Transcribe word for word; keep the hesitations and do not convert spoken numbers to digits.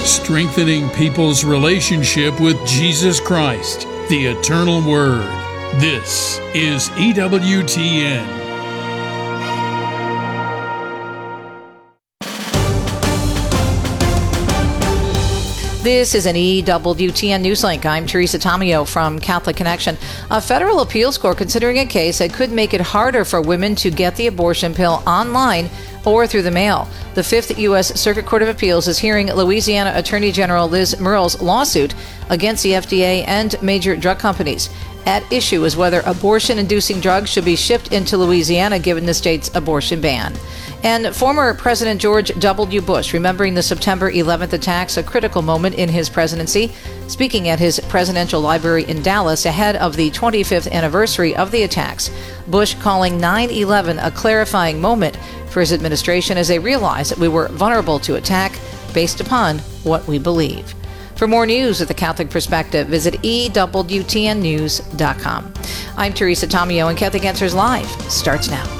strengthening people's relationship with Jesus Christ, the eternal Word. This is E W T N. This is an E W T N Newslink. I'm Teresa Tomeo from Catholic Connection. A federal appeals court considering a case that could make it harder for women to get the abortion pill online or through the mail. The Fifth U S Circuit Court of Appeals is hearing Louisiana Attorney General Liz Murrell's lawsuit against the F D A and major drug companies. At issue is whether abortion-inducing drugs should be shipped into Louisiana given the state's abortion ban. And former President George W. Bush, remembering the September eleventh attacks, a critical moment in his presidency, speaking at his presidential library in Dallas ahead of the twenty-fifth anniversary of the attacks. Bush calling nine eleven a clarifying moment for his administration as they realized that we were vulnerable to attack based upon what we believe. For more news with the Catholic Perspective, visit E W T N news dot com. I'm Teresa Tomeo, and Catholic Answers Live starts now.